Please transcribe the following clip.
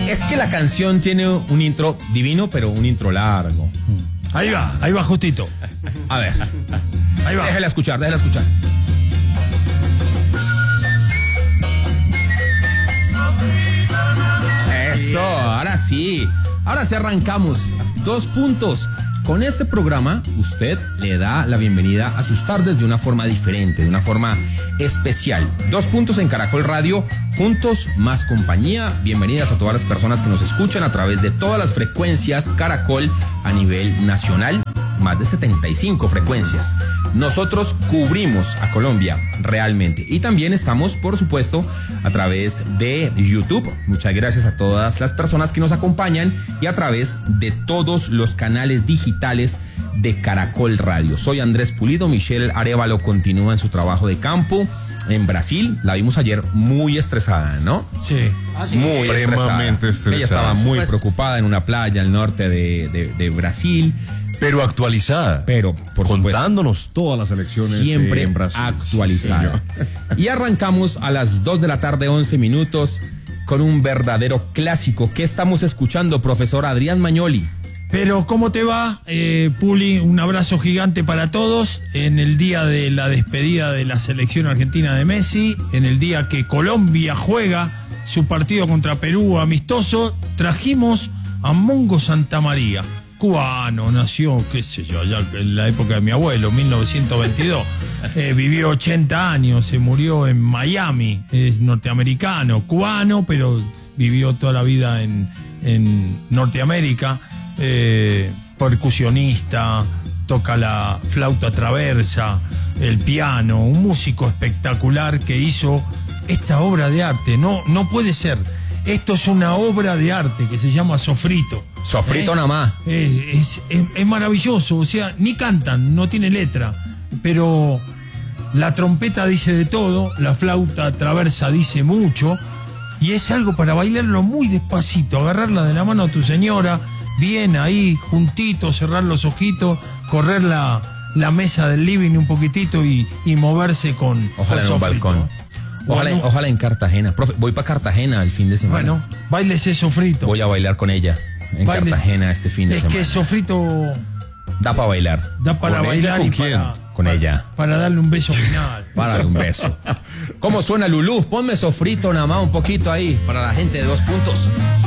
Es que la canción tiene un intro divino, pero un intro largo. Ahí va justito. A ver. Ahí va. Déjela escuchar. Eso, ahora sí arrancamos. 2 puntos. Con este programa, usted le da la bienvenida a sus tardes de una forma diferente, de una forma especial. 2 puntos en Caracol Radio, juntos más compañía. Bienvenidas a todas las personas que nos escuchan a través de todas las frecuencias Caracol a nivel nacional. Más de 75 frecuencias. Nosotros cubrimos a Colombia realmente. Y también estamos, por supuesto, a través de YouTube. Muchas gracias a todas las personas que nos acompañan y a través de todos los canales digitales de Caracol Radio. Soy Andrés Pulido. Michelle Arévalo continúa en su trabajo de campo en Brasil. La vimos ayer muy estresada, ¿no? Sí. Muy extremadamente estresada. Ella estaba muy preocupada en una playa al norte de Brasil. Pero actualizada. Pero, por contándonos supuesto, todas las elecciones siempre en Brasil. Actualizada. Y arrancamos a las 2 de la tarde, 11 minutos, con un verdadero clásico. ¿Qué estamos escuchando, profesor Adrián Magnoli? Pero, ¿cómo te va, Puli? Un abrazo gigante para todos. En el día de la despedida de la selección argentina de Messi, en el día que Colombia juega su partido contra Perú amistoso, trajimos a Mongo Santamaría. Cubano, nació, qué sé yo, allá en la época de mi abuelo, 1922. Vivió 80 años, se murió en Miami, es norteamericano, cubano, pero vivió toda la vida en Norteamérica. Percusionista, toca la flauta traversa, el piano, un músico espectacular que hizo esta obra de arte. No puede ser. Esto es una obra de arte que se llama Sofrito. Sofrito nada más. Es maravilloso, o sea, ni cantan, no tiene letra, pero la trompeta dice de todo, la flauta traversa dice mucho, y es algo para bailarlo muy despacito, agarrarla de la mano a tu señora, bien ahí, juntito, cerrar los ojitos, correr la mesa del living un poquitito y moverse con... Ojalá en un balcón. Ojalá en Cartagena. Profe, voy para Cartagena el fin de semana. Bueno, bailese Sofrito. Voy a bailar con ella en Cartagena este fin de semana. Es que Sofrito... Da para bailar. Da para bailar. ¿Con quién? Con ella. Para darle un beso final. Para darle un beso. ¿Cómo suena Lulú? Ponme Sofrito nada más un poquito ahí para la gente de 2 puntos.